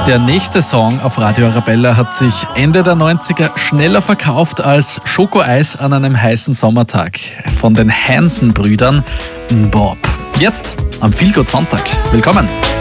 Der nächste Song auf Radio Arabella hat sich Ende der 90er schneller verkauft als Schokoeis an einem heißen Sommertag. Von den Hanson-Brüdern Bob. Jetzt am Feelgood Sonntag. Willkommen.